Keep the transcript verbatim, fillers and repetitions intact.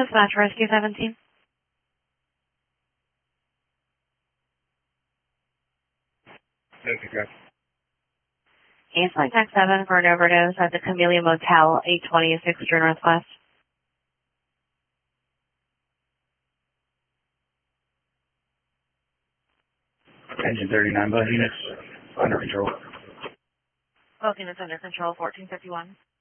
Dispatch Rescue seventeen. Thank you, guys. East Line Tax seven for an overdose at the Camellia Motel, eight twenty-six True Northwest. Engine thirty-nine, both units under control. Both units under control, fourteen fifty-one.